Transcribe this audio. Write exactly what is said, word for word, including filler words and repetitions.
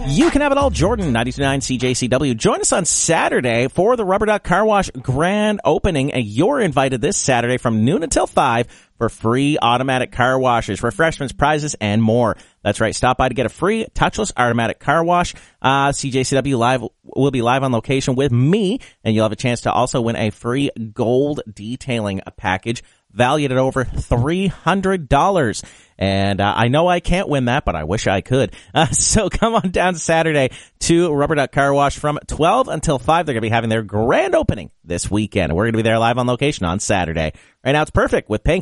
You can have it all. Jordan, ninety-two point nine C J C W. Join us on Saturday for the Rubber Duck Car Wash grand opening. And you're invited this Saturday from noon until five for free automatic car washes, refreshments, prizes, and more. That's right. Stop by to get a free touchless automatic car wash. Uh, C J C W live will be live on location with me, and you'll have a chance to also win a free gold detailing package valued at over three hundred dollars. And uh, I know I can't win that, but I wish I could. Uh, so come on down Saturday to Rubber Duck Car Wash from twelve until five. They're going to be having their grand opening this weekend. We're going to be there live on location on Saturday. Right now it's perfect with Pink.